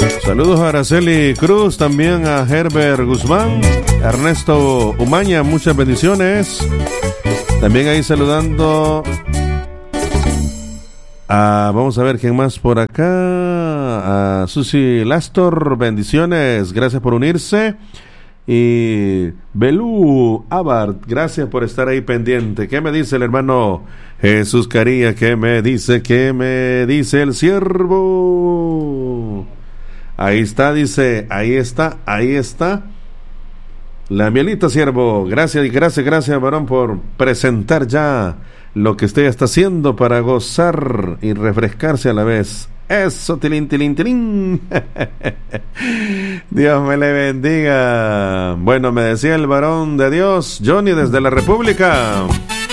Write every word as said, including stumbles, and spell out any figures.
Saludos a Araceli Cruz, también a Herbert Guzmán, Ernesto Umaña, muchas bendiciones. También ahí saludando a, vamos a ver quién más por acá, a Susi Lastor, bendiciones, gracias por unirse. Y Belú Abart, gracias por estar ahí pendiente. ¿Qué me dice el hermano Jesús Caría? ¿Qué me dice? ¿Qué me dice el siervo? Ahí está, dice, ahí está, ahí está. La mielita, siervo. Gracias, gracias, gracias, varón, por presentar ya lo que usted está haciendo para gozar y refrescarse a la vez. Eso, tilín, tilín, tilín. Dios me le bendiga. Bueno, me decía el varón de Dios, Johnny, desde la República.